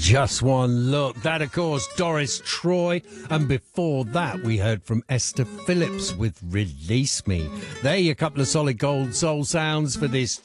Just One Look. That, of course, Doris Troy. And before that, we heard from Esther Phillips with Release Me. There you a couple of solid gold soul sounds for this